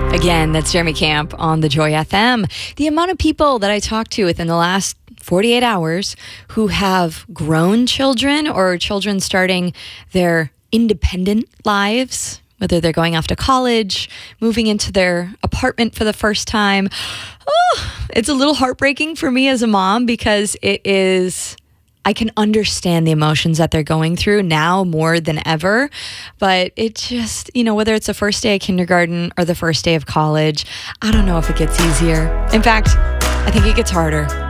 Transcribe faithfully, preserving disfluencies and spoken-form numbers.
Again, that's Jeremy Camp on the Joy F M. The amount of people that I talked to within the last forty-eight hours who have grown children or children starting their independent lives, whether they're going off to college, moving into their apartment for the first time. Oh, it's a little heartbreaking for me as a mom because it is... I can understand the emotions that they're going through now more than ever, but it just, you know, whether it's the first day of kindergarten or the first day of college, I don't know if it gets easier. In fact, I think it gets harder.